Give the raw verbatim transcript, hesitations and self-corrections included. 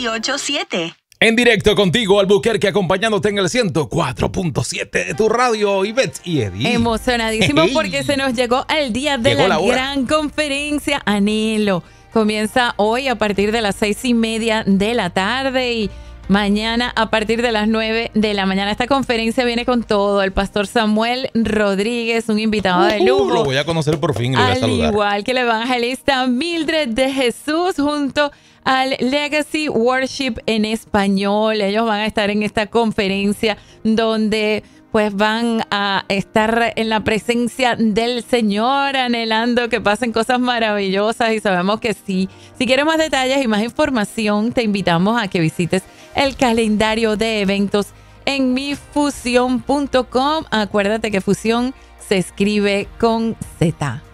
ocho siete. En directo contigo, Albuquerque, acompañándote en el ciento cuatro punto siete de tu radio, Ivette y Eddie. Emocionadísimos Hey. porque se nos llegó el día de Llegó la, la hora. gran conferencia Anhelo. Comienza hoy a partir de las seis y media de la tarde y mañana a partir de las nueve de la mañana. Esta conferencia viene con todo. El pastor Samuel Rodríguez, un invitado de Uh, lujo. lo voy a conocer por fin y lo voy a Al saludar. igual que el evangelista Mildred de Jesús junto al Legacy Worship en español. Ellos van a estar en esta conferencia donde pues van a estar en la presencia del Señor, anhelando que pasen cosas maravillosas y sabemos que sí. Si quieres más detalles y más información, te invitamos a que visites el calendario de eventos en mi fusión punto com. Acuérdate que Fusión se escribe con Z.